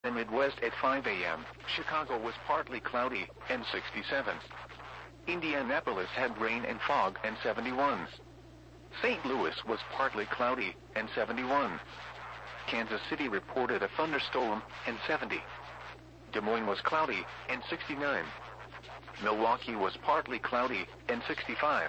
The Midwest at 5 a.m., Chicago was partly cloudy and 67. Indianapolis had rain and fog and 71. St. Louis was partly cloudy and 71. Kansas City reported a thunderstorm and 70. Des Moines was cloudy and 69. Milwaukee was partly cloudy and 65.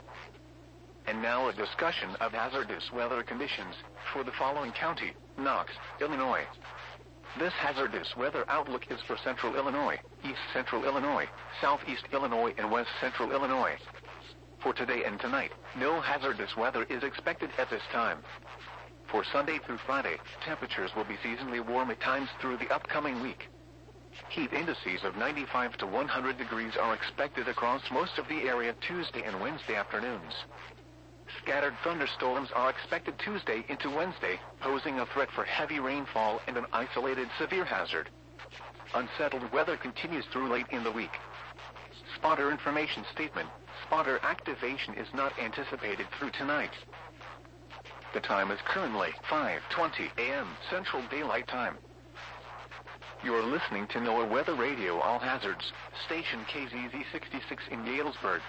And now a discussion of hazardous weather conditions for the following county: Knox, Illinois. This hazardous weather outlook is for central Illinois, east central Illinois, southeast Illinois, and west central Illinois. For today and tonight, no hazardous weather is expected at this time. For Sunday through Friday, temperatures will be seasonally warm at times through the upcoming week. Heat indices of 95 to 100 degrees are expected across most of the area Tuesday and Wednesday afternoons. Scattered thunderstorms are expected Tuesday into Wednesday, posing a threat for heavy rainfall and an isolated severe hazard. Unsettled weather continues through late in the week. Spotter information statement: spotter activation is not anticipated through tonight. The time is currently 5:20 a.m. Central Daylight Time. You're listening to NOAA Weather Radio All Hazards, station KZZ 66 in Galesburg.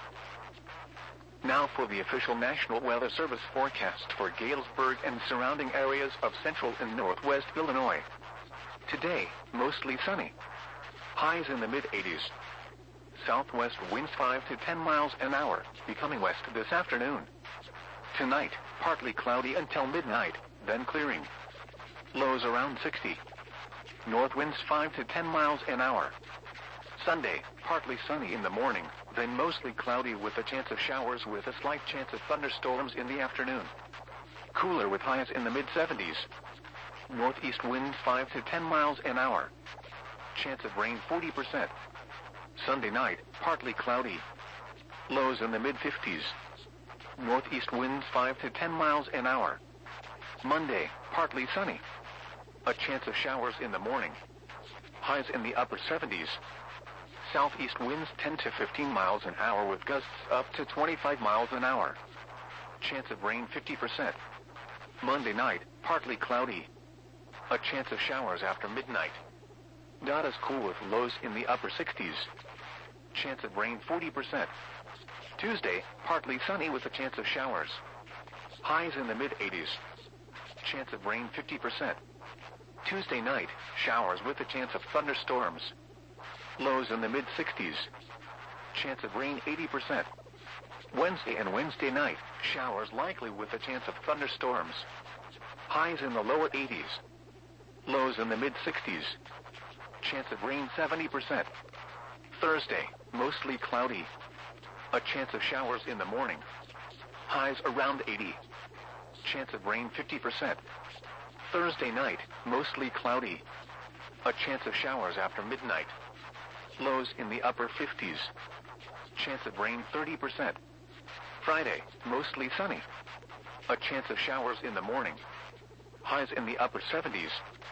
Now for the official National Weather Service forecast for Galesburg and surrounding areas of central and northwest Illinois. Today, mostly sunny. Highs in the mid-80s. Southwest winds 5 to 10 miles an hour, becoming west this afternoon. Tonight, partly cloudy until midnight, then clearing. Lows around 60. North winds 5 to 10 miles an hour. Sunday, partly sunny in the morning, then mostly cloudy with a chance of showers with a slight chance of thunderstorms in the afternoon. Cooler with highs in the mid-70s. Northeast winds 5 to 10 miles an hour. Chance of rain 40%. Sunday night, partly cloudy. Lows in the mid-50s. Northeast winds 5 to 10 miles an hour. Monday, partly sunny. A chance of showers in the morning. Highs in the upper 70s. Southeast winds 10 to 15 miles an hour with gusts up to 25 miles an hour. Chance of rain 50%. Monday night, partly cloudy. A chance of showers after midnight. Not as cool with lows in the upper 60s. Chance of rain 40%. Tuesday, partly sunny with a chance of showers. Highs in the mid-80s. Chance of rain 50%. Tuesday night, showers with a chance of thunderstorms. Lows in the mid-60s. Chance of rain 80%. Wednesday and Wednesday night, showers likely with a chance of thunderstorms. Highs in the lower 80s. Lows in the mid-60s. Chance of rain 70%. Thursday, mostly cloudy. A chance of showers in the morning. Highs around 80. Chance of rain 50%. Thursday night, mostly cloudy. A chance of showers after midnight. Lows in the upper 50s. Chance of rain 30%. Friday, mostly sunny. A chance of showers in the morning. Highs in the upper 70s.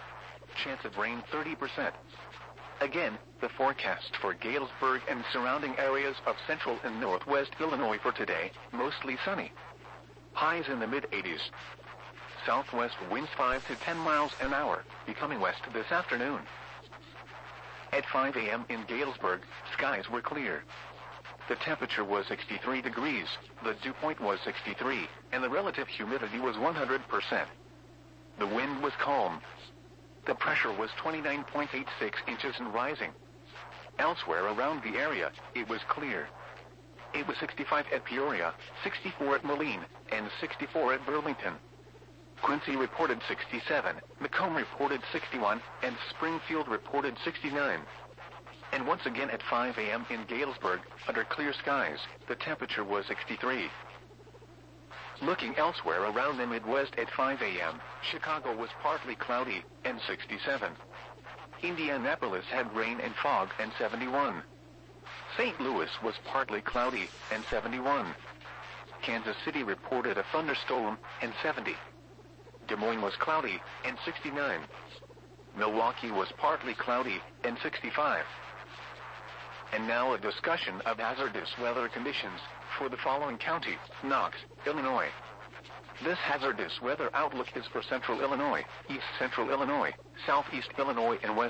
Chance of rain 30%. Again, the forecast for Galesburg and surrounding areas of central and northwest Illinois for today: mostly sunny. Highs in the mid-80s. Southwest winds 5 to 10 miles an hour, becoming west this afternoon. At 5 a.m. in Galesburg, skies were clear. The temperature was 63 degrees, the dew point was 63, and the relative humidity was 100%. The wind was calm. The pressure was 29.86 inches and rising. Elsewhere around the area, it was clear. It was 65 at Peoria, 64 at Moline, and 64 at Burlington. Quincy reported 67, Macomb reported 61, and Springfield reported 69. And once again at 5 a.m. in Galesburg, under clear skies, the temperature was 63. Looking elsewhere around the Midwest at 5 a.m., Chicago was partly cloudy and 67. Indianapolis had rain and fog and 71. St. Louis was partly cloudy and 71. Kansas City reported a thunderstorm and 70. Des Moines was cloudy and 69. Milwaukee was partly cloudy and 65. And now a discussion of hazardous weather conditions for the following county: Knox, Illinois. This hazardous weather outlook is for central Illinois, east central Illinois, southeast Illinois, and west